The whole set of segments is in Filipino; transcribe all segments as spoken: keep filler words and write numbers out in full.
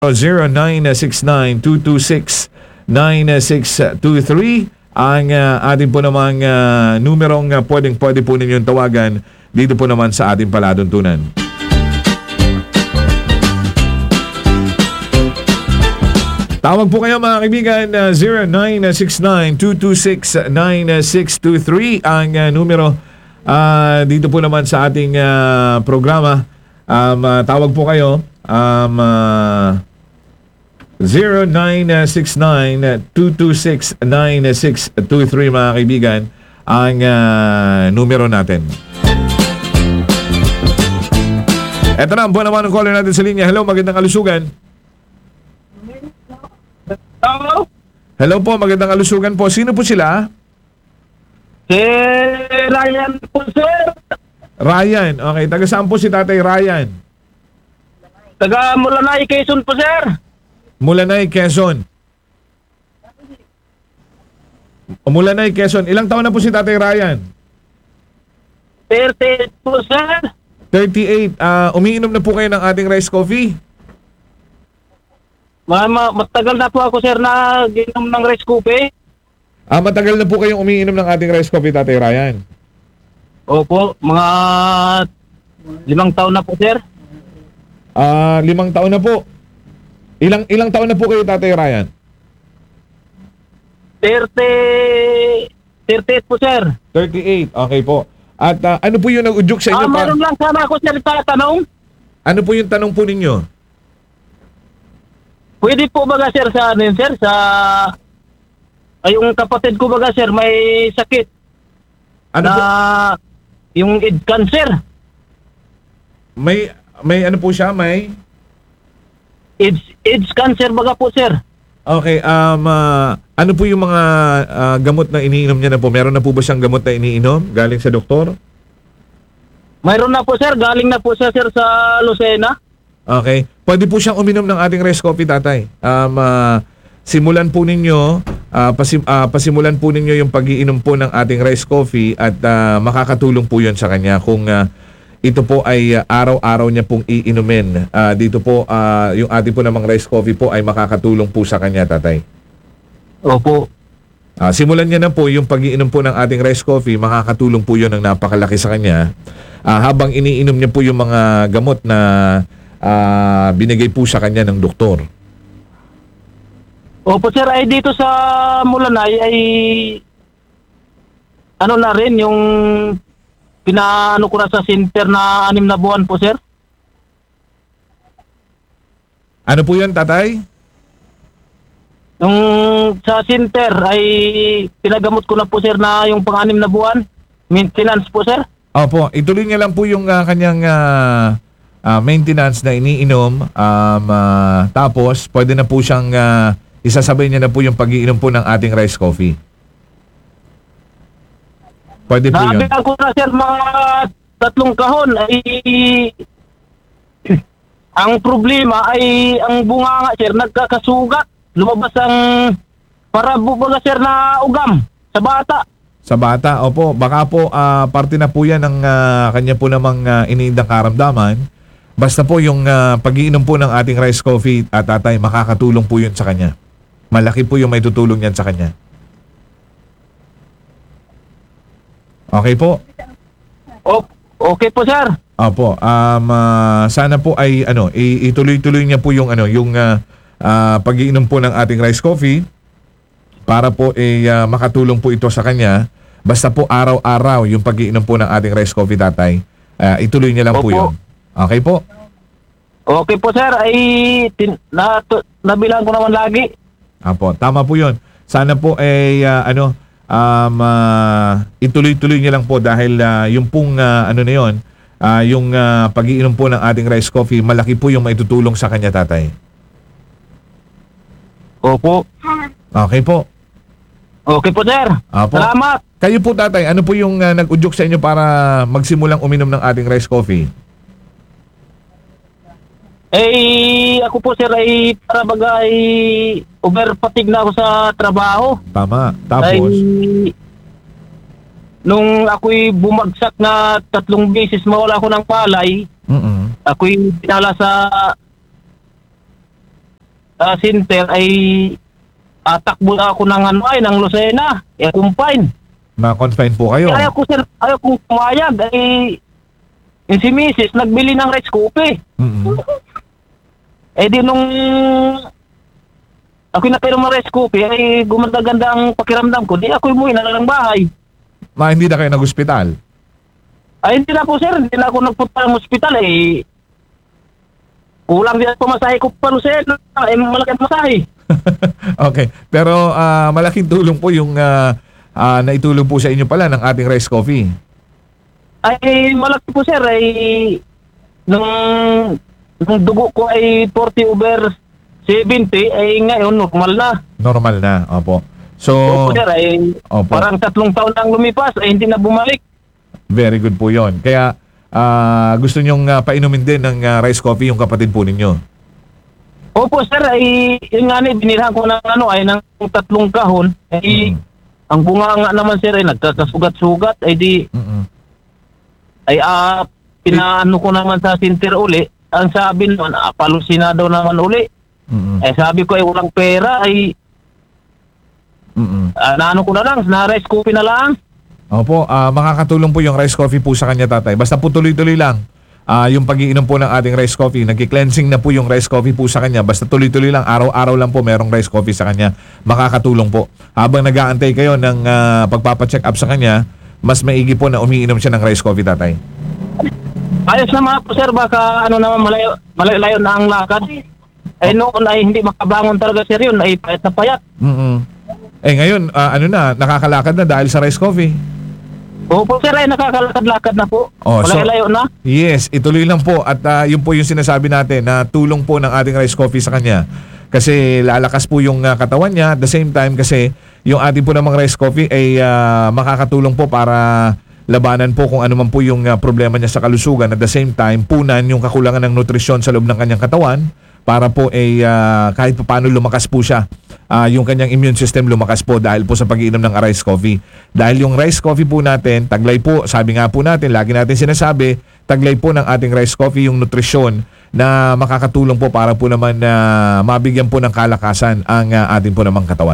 zero nine six nine two two six nine six two three ang uh, ating po namang uh, numerong uh, pwedeng pwede po ninyong tawagan dito po naman sa ating palatuntunan. Tawag po kayo mga kaibigan, uh, zero nine six nine two two six nine six two three ang uh, numero uh, dito po naman sa ating uh, programa. Um, uh, tawag po kayo um, uh, zero nine six nine two two six nine six two three mga kaibigan ang uh, numero natin. Eto na, buwan naman ang caller natin sa linya. Hello, magandang kalusugan. Hello? Hello po, magandang kalusugan po. Sino po sila? Si Ryan po, sir. Ryan. Okay, taga saan po si Tatay Ryan? Taga Mulanay, Quezon po, sir. Mulanay, Quezon. Mulanay, Quezon. Ilang taon na po si Tatay Ryan? thirty po, sir. thirty-eight. Uh, umiinom na po kayo ng ating rice coffee? Ma ma matagal na po ako, sir, na ginom ng rice coffee. Ah, matagal na po kayong umiinom ng ating rice coffee, Tatay Ryan? Opo, mga limang taon na po, sir. Ah, limang taon na po. Ilang ilang taon na po kayo, Tatay Ryan? thirty, thirty-eight po, sir. thirty-eight. Okay po. At uh, ano po yung nag-udyok sa Ah, inyo? Pa? meron lang sana ako, sir, tatanong. Ano po yung tanong po ninyo? Pwede po baga, sir, sa anin, sir, sa... Ay, yung kapatid ko baga, sir, may sakit. Ano na po? yung id cancer. May may ano po siya? May AIDS, AIDS cancer baga po, sir. Okay, um uh, ano po yung mga uh, gamot na iniinom niya na po? Meron na po ba siyang gamot na iniinom galing sa doktor? Mayroon na po, sir. Galing na po siya, sir, sa Lucena. Okay. Pwede po siyang uminom ng ating rice coffee, Tatay. Um uh, simulan po ninyo uh, pasim, uh, pasimulan po ninyo yung pag-iinom po ng ating rice coffee at uh, makakatulong po 'yon sa kanya kung uh, ito po ay uh, araw-araw niya pong iinumin. Uh, dito po uh, yung ating po namang rice coffee po ay makakatulong po sa kanya, Tatay. Opo. Uh, simulan niya na po yung pag-iinom po ng ating rice coffee, makakatulong po 'yon ng napakalaki sa kanya. Uh, habang iniinom niya po yung mga gamot na uh, binigay po sa kanya ng doktor. Opo, sir. Ay, dito sa Mulanay ay ano na rin yung pinaano ko na sa center na anim na buwan po, sir. Ano po yan, Tatay? Yung sa center ay pinagamot ko na po, sir, na yung pang-anim na buwan. Maintenance po, sir. Opo, ituloy niya lang po yung uh, kanyang uh, uh, maintenance na iniinom. Um, uh, tapos, pwede na po siyang uh, isasabay niya na po yung pag-iinom po ng ating rice coffee. Pwede po yun. Nabilang ko na, sir, mga tatlong kahon ay ang problema ay ang bunga nga, sir, nagkakasugat. Lumabas ang para bubaga, sir, na ugam sa bata. Sa bata, opo. Baka po uh, parte na po yan ng uh, kanya po namang uh, iniindang karamdaman. Basta po yung uh, pag-iinom po ng ating rice coffee at uh, Tatay, makakatulong po yun sa kanya. Malaki po yung may tutulong yan sa kanya. Okay po? O, okay po, sir. Opo. Um, uh, sana po ay ano, ituloy-tuloy niya po yung ano, yung uh, uh, pag-iinom po ng ating rice coffee para po eh, uh, makatulong po ito sa kanya. Basta po araw-araw yung pag-iinom po ng ating rice coffee, Tatay. Uh, ituloy niya lang Opo. po yun. Okay po? Okay po, sir. Ay tin, na, to, nabilang ko naman lagi. Opo, tama po yun. Sana po ay uh, ano, um, uh, ituloy-tuloy niya lang po dahil uh, yung pong uh, ano na yun, uh, yung uh, pag-iinom po ng ating rice coffee, malaki po yung maitutulong sa kanya, Tatay. Opo. Okay po. Okay po, sir. Opo. Salamat. Kayo po, Tatay, ano po yung uh, nag-udyok sa inyo para magsimulang uminom ng ating rice coffee? Eh, ako po, sir, ay para bagay overpatig na ako sa trabaho. Tama. Tapos? Ay, nung ako'y bumagsak na tatlong beses mawala ako ng palay, Mm-mm. ako'y pinala sa ah, center ay atakbo na ako ng ano ay ng Lucena, eh confine. Na-confine po kayo. Ayaw ko sir, ayaw kong pumayag ay yung si Missus nagbili ng rice coffee. Mm-mm. Eh di nung ako na pero ng rice coffee ay gumanda-ganda ang pakiramdam ko. Di ako umuwi na lang ng bahay. Ma, hindi na kayo nag-ospital? Ay hindi na po sir, hindi na ako nagpunta ng ospital eh. Kulang din ang pamasahe ko pa Lucena, eh malaki ang masahe. Okay. Pero ah, malaking tulong po yung ah, ah, naitulong po sa inyo pala ng ating rice coffee. Ay malaki po sir ay nung, nung dugo ko ay forty over seventy ay ngayon normal na. Normal na. Opo. So, Opo sir ay Opo. parang tatlong taon nang lumipas ay hindi na bumalik. very good po yon. Kaya ah, gusto nyong ah, painumin din ng ah, rice coffee yung kapatid po ninyo. Opo sir ay yun nga ni binilhan ko ng ano ay ng tatlong kahon ay Mm. ang bunga nga naman sir ay nagkakasugat-sugat ay di Mm-mm. ay ah, pinaano ko naman sa center uli. Ang sabi naman, ah, palusina daw naman uli. Mm-mm. Eh sabi ko ay walang pera ay Mm-mm. ah, naano ko na lang, na rice coffee na lang. Opo, ah, makakatulong po yung rice coffee po sa kanya tatay. Basta po tuloy-tuloy lang ah, yung pag-iinom po ng ating rice coffee. Nagki-cleansing na po yung rice coffee po sa kanya. Basta tuloy-tuloy lang, araw-araw lang po merong rice coffee sa kanya. Makakatulong po. Habang nag-aantay kayo ng ah, pagpapacheck up sa kanya, mas maigi po na umiinom siya ng rice coffee tatay. Ayos naman po sir, baka ano naman malayo, malayo na ang lakad. Eh noon ay hindi makabangon talaga sir yun, ay payat na payat. Mm-mm. Eh ngayon, ah, ano na, nakakalakad na dahil sa rice coffee. Opo sir ay nakakalakad-lakad na po. Oh, so- Malayo na. Yes, ituloy lang po at ah, yun po yung sinasabi natin na tulong po ng ating rice coffee sa kanya. Kasi lalakas po yung ah, katawan niya. At the same time kasi yung ating po namang rice coffee ay ah, makakatulong po para labanan po kung ano man po yung ah, problema niya sa kalusugan. At the same time, punan yung kakulangan ng nutrisyon sa loob ng kanyang katawan para po ay ah, kahit paano lumakas po siya. Ah, yung kanyang immune system lumakas po dahil po sa pag-iinom ng rice coffee. Dahil yung rice coffee po natin, taglay po, sabi nga po natin, lagi natin sinasabi, taglay po ng ating rice coffee yung nutrisyon na makakatulong po para po naman na mabigyan po ng kalakasan ang ah, ating po namang katawan.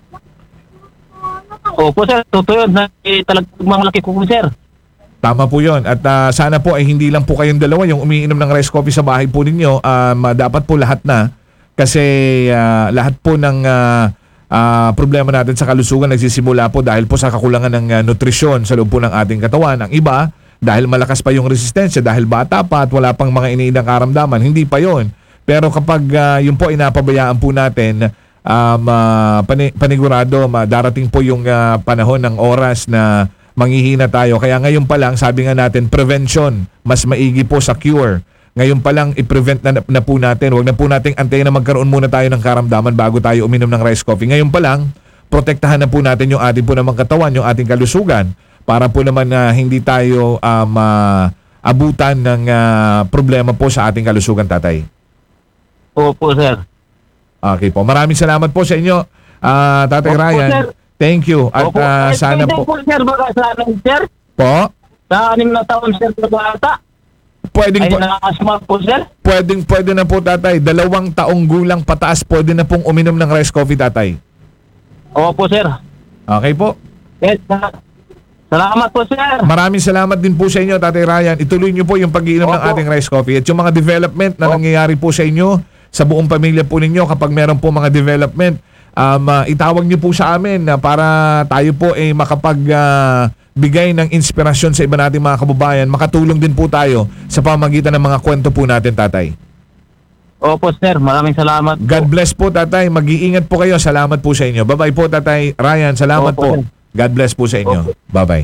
Opo sir, totoo yun. Eh, talagang malaki ko po sir. Tama po yon. At ah, sana po ay hindi lang po kayong dalawa yung umiinom ng rice coffee sa bahay po ninyo. Um, dapat po lahat na. Kasi ah, lahat po ng ah, ah, problema natin sa kalusugan nagsisimula po dahil po sa kakulangan ng ah, nutrisyon sa loob po ng ating katawan. Ang iba, dahil malakas pa yung resistensya, dahil bata pa at wala pang mga iniindang karamdaman, hindi pa yon. Pero kapag ah, yun po inapabayaan po natin, um, ah, pani- panigurado, ma- darating po yung ah, panahon ng oras na manghihina tayo. Kaya ngayon pa lang, sabi nga natin, prevention, mas maigi po sa cure. Ngayon pa lang, i-prevent na, na po natin. Huwag na po nating antayin na magkaroon muna tayo ng karamdaman bago tayo uminom ng rice coffee. Ngayon pa lang, protektahan na po natin yung ating po namang katawan, yung ating kalusugan, para po naman na hindi tayo um, ah, abutan ng ah, problema po sa ating kalusugan, tatay. Opo sir. Okay po. Maraming salamat po sa inyo, ah, Tatay Opo, Ryan. sir. Thank you. At Opo. ah, Eh, sana pwede po... po sir, baka sa amin sir. Po? Sa anim na taon sir na bata. Pwedeng, Ay po, nakasma po sir. pwedeng, pwede na po, tatay. Dalawang taong gulang pataas, pwede na pong uminom ng rice coffee, tatay. Opo sir. Okay po. Yes, sa- salamat po sir. Maraming salamat din po sa inyo, Tatay Ryan. Ituloy niyo po yung pag-iinom ng Opo. ating rice coffee. At yung mga development na Opo. nangyayari po sa inyo, sa buong pamilya po ninyo, kapag meron po mga development, um, ah, itawag niyo po sa amin na para tayo po ay makapag ah, bigay ng inspirasyon sa iba nating mga kababayan. Makatulong din po tayo sa pamagitan ng mga kwento po natin, Tatay. Opo sir, maraming salamat po. God bless po, Tatay. Mag-iingat po kayo. Salamat po sa inyo. Bye-bye po, Tatay Ryan. Salamat Opo, po. sir. God bless po sa inyo. Bye-bye.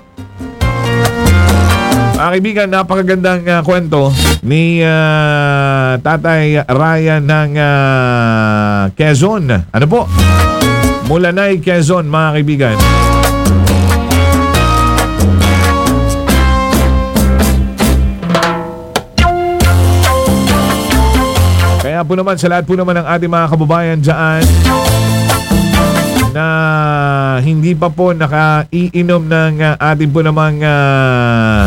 Mga kaibigan, napakagandang uh, kwento ni uh, Tatay Ryan ng uh, Quezon. Ano po? Mulanay, Quezon, mga kaibigan. Kaya po naman, sa lahat po naman ng ating mga kababayan dyan na hindi pa po nakaiinom ng uh, ating po namang uh,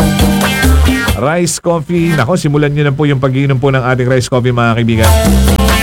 rice coffee. Nako, simulan nyo na po yung pag-iinom po ng ating rice coffee, mga kaibigan.